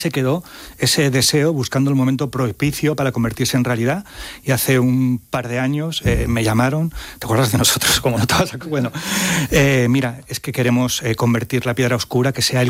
se quedó ese deseo buscando el momento propicio para convertirse en realidad, y hace un par de años me llamaron. ¿Te acuerdas de nosotros? Como no te vas a... Bueno, mira, es que queremos convertir La Piedra Oscura, que sea el